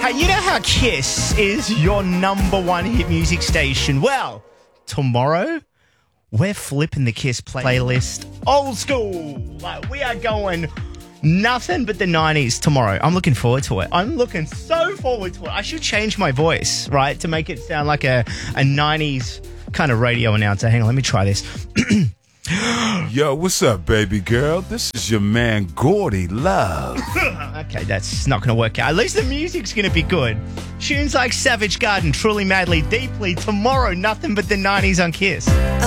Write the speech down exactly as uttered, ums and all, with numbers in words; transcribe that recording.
Hey, you know how Kiss is your number one hit music station? Well, tomorrow we're flipping the Kiss playlist old school. Like, we are going nothing but the nineties tomorrow. I'm looking forward to it. I'm looking so forward to it. I should change my voice, right, to make it sound like a, a nineties kind of radio announcer. Hang on, let me try this. Yo, what's up, baby girl? This is your man, Gordy Love. Okay, that's not going to work out. At least the music's going to be good. Tunes like Savage Garden, Truly Madly Deeply, tomorrow, nothing but the nineties on Kiss.